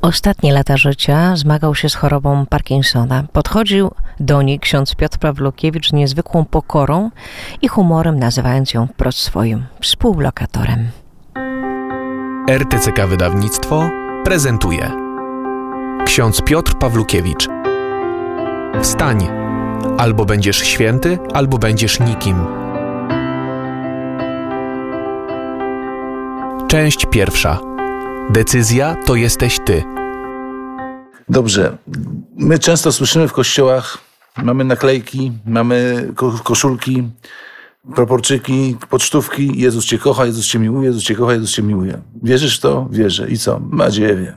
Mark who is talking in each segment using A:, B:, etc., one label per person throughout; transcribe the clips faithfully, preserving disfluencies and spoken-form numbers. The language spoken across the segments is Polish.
A: Ostatnie lata życia zmagał się z chorobą Parkinsona. Podchodził do niej ksiądz Piotr Pawlukiewicz z niezwykłą pokorą i humorem, nazywając ją wprost swoim współlokatorem.
B: R T C K Wydawnictwo prezentuje Ksiądz Piotr Pawlukiewicz. Wstań, albo będziesz święty, albo będziesz nikim. Część pierwsza. Decyzja to jesteś ty.
C: Dobrze. My często słyszymy w kościołach, mamy naklejki, mamy koszulki, proporczyki, pocztówki. Jezus cię kocha, Jezus cię miłuje, Jezus cię kocha, Jezus cię miłuje. Wierzysz w to? Wierzę. I co? Badziewie.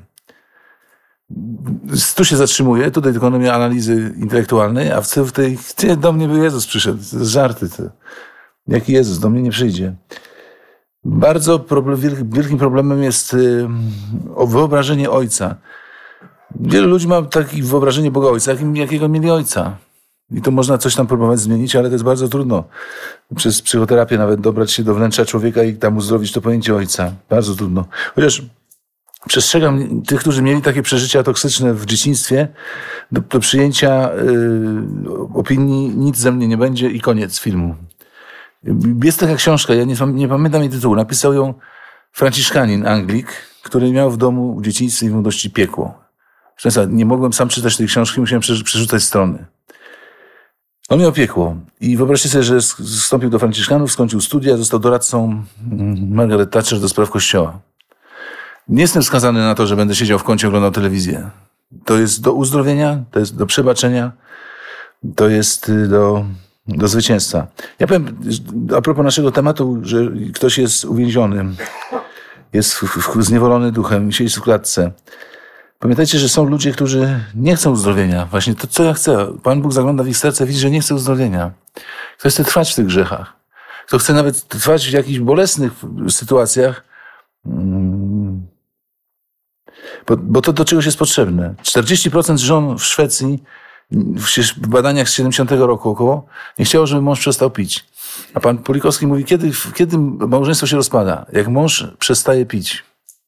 C: Tu się zatrzymuję, tutaj dokonuję analizy intelektualnej, a w tej, ty, do mnie by Jezus przyszedł. To żarty. To. Jaki Jezus? Do mnie nie przyjdzie. Bardzo problem, wielkim problemem jest y, wyobrażenie Ojca. Wielu ludzi ma takie wyobrażenie Boga Ojca, jakim, jakiego mieli Ojca. I to można coś tam próbować zmienić, ale to jest bardzo trudno. Przez psychoterapię nawet dobrać się do wnętrza człowieka i tam uzdrowić to pojęcie Ojca. Bardzo trudno. Chociaż przestrzegam tych, którzy mieli takie przeżycia toksyczne w dzieciństwie, do, do przyjęcia y, opinii nic ze mnie nie będzie i koniec filmu. Jest taka książka, ja nie, nie pamiętam jej tytułu, napisał ją franciszkanin, Anglik, który miał w domu w dzieciństwie i w młodości piekło. Często nie mogłem sam czytać tej książki, musiałem przerzucać strony. On miał piekło i wyobraźcie sobie, że wstąpił do franciszkanów, skończył studia, został doradcą Margaret Thatcher do spraw kościoła. Nie jestem skazany na to, że będę siedział w kącie, oglądał telewizję. To jest do uzdrowienia, to jest do przebaczenia, to jest do... do zwycięstwa. Ja powiem, a propos naszego tematu, że ktoś jest uwięziony, jest w, w, zniewolony duchem, siedzi w klatce. Pamiętajcie, że są ludzie, którzy nie chcą uzdrowienia. Właśnie to, co ja chcę. Pan Bóg zagląda w ich serce, widzi, że nie chce uzdrowienia. Ktoś chce trwać w tych grzechach. Kto chce nawet trwać w jakichś bolesnych sytuacjach, bo, bo to do czegoś jest potrzebne. czterdzieści procent żon w Szwecji w badaniach z siedemdziesiątego roku około nie chciało, żeby mąż przestał pić. A pan Pulikowski mówi, kiedy, kiedy małżeństwo się rozpada? Jak mąż przestaje pić.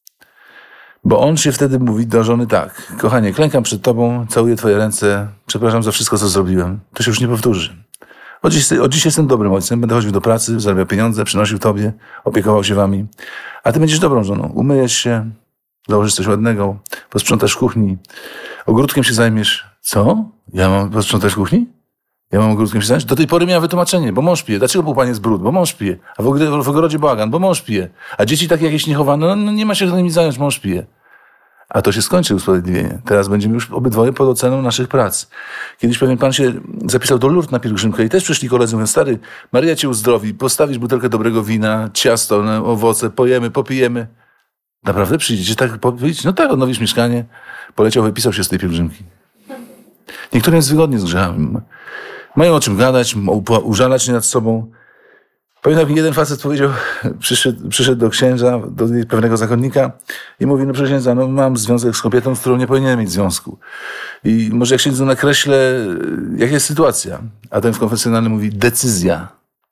C: Bo on się wtedy mówi do żony tak: kochanie, klękam przed tobą, całuję twoje ręce, przepraszam za wszystko, co zrobiłem. To się już nie powtórzy. Od dziś, od dziś jestem dobrym ojcem, będę chodził do pracy, zarabiał pieniądze, przynosił tobie, opiekował się wami. A ty będziesz dobrą żoną. Umyjesz się, założysz coś ładnego, posprzątasz w kuchni, ogródkiem się zajmiesz. Co? Ja mam posprzątać w kuchni? Ja mam ogródkiem się zająć? Do tej pory miałem wytłumaczenie, bo mąż pije. Dlaczego pół jest brud? Bo mąż pije. A w ogrodzie, w ogrodzie bałagan? Bo mąż pije. A dzieci takie jakieś niechowane? No, no nie ma się nimi zająć, mąż pije. A to się skończy usprawiedliwienie. Teraz będziemy już obydwoje pod oceną naszych prac. Kiedyś pewien pan się zapisał do Lourdes na pielgrzymkę i też przyszli koledzy, mówią: stary, Maryja cię uzdrowi, postawisz butelkę dobrego wina, ciasto, no, owoce, pojemy, popijemy. Naprawdę przyjdziecie tak powiedzieć? No tak, odnowisz mieszkanie. Poleciał, wypisał się z tej pielgrzymki. Niektórym jest wygodnie z grzechami. Mają o czym gadać, użalać się nad sobą. Pamiętam, jeden facet powiedział, przyszedł, przyszedł do księdza, do pewnego zakonnika i mówi: no proszę księdza, no mam związek z kobietą, z którą nie powinienem mieć związku. I może jak księdzu nakreślę, jaka jest sytuacja. A ten w konfesjonalnym mówi: decyzja.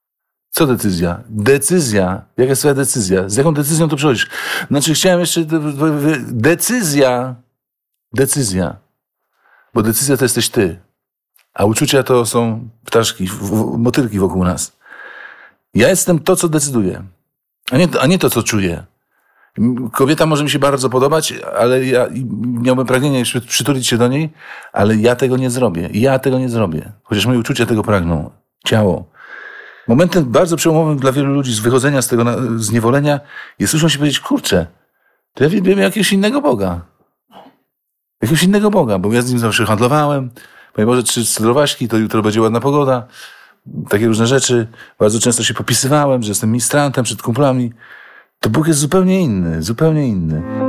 C: Co decyzja? Decyzja. Jaka jest twoja decyzja? Z jaką decyzją tu przychodzisz? Znaczy chciałem jeszcze... Decyzja. Decyzja. Bo decyzja to jesteś ty. A uczucia to są ptaszki, motylki wokół nas. Ja jestem to, co decyduję, a nie, a nie to, co czuję. Kobieta może mi się bardzo podobać, ale ja miałbym pragnienie przytulić się do niej, ale ja tego nie zrobię. Ja tego nie zrobię. Chociaż moje uczucia tego pragną. Ciało. Momentem bardzo przełomowym dla wielu ludzi z wychodzenia z tego zniewolenia jest słyszą się powiedzieć: kurczę, to ja wiem jakiegoś innego Boga. Jakiegoś innego Boga, bo ja z nim zawsze handlowałem. Panie Boże, trzy zdrowaśki, to jutro będzie ładna pogoda. Takie różne rzeczy. Bardzo często się popisywałem, że jestem ministrantem przed kumplami. To Bóg jest zupełnie inny, zupełnie inny.